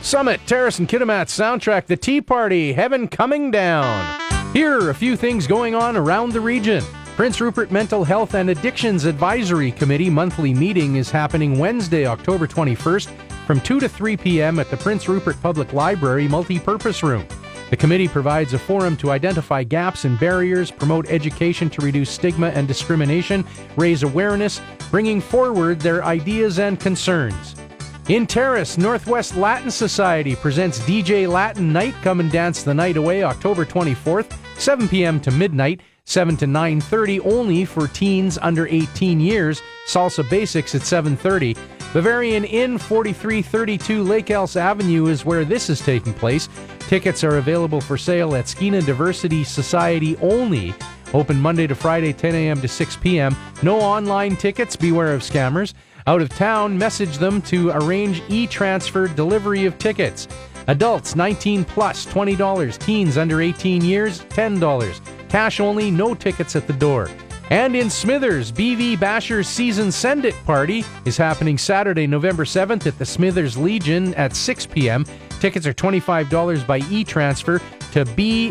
Summit, Terrace and Kitimat soundtrack, The Tea Party, Heaven Coming Down. Here are a few things going on around the region. Prince Rupert Mental Health and Addictions Advisory Committee monthly meeting is happening Wednesday, October 21st from 2 to 3 p.m. at the Prince Rupert Public Library Multipurpose Room. The committee provides a forum to identify gaps and barriers, promote education to reduce stigma and discrimination, raise awareness, bringing forward their ideas and concerns. In Terrace, Northwest Latin Society presents DJ Latin Night. Come and dance the night away October 24th, 7 p.m. to midnight, 7 to 9:30 only for teens under 18 years. Salsa Basics at 7:30. Bavarian Inn, 4332 Lake Elsa Avenue is where this is taking place. Tickets are available for sale at Skeena Diversity Society only. Open Monday to Friday, 10 a.m. to 6 p.m. No online tickets. Beware of scammers. Out of town, message them to arrange e-transfer delivery of tickets. Adults 19 plus, $20. Teens under 18 years, $10. Cash only, no tickets at the door. And in Smithers, BV Basher's Season Send It Party is happening Saturday, November 7th at the Smithers Legion at 6 p.m. Tickets are $25 by e-transfer to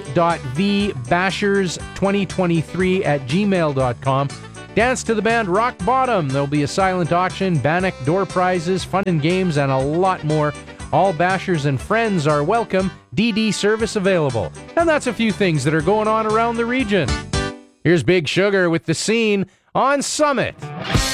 b.vbashers2023@gmail.com. Dance to the band Rock Bottom. There'll be a silent auction, Bannock door prizes, fun and games, and a lot more. All Bashers and friends are welcome. DD service available. And that's a few things that are going on around the region. Here's Big Sugar with The Scene on Summit.